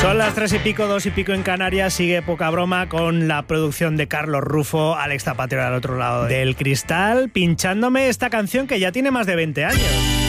Son las 3:00, 2:00 en Canarias. Sigue Poca Broma con la producción de Carlos Rufo, Alex Zapatero al otro lado del cristal, pinchándome esta canción que ya tiene más de 20 años.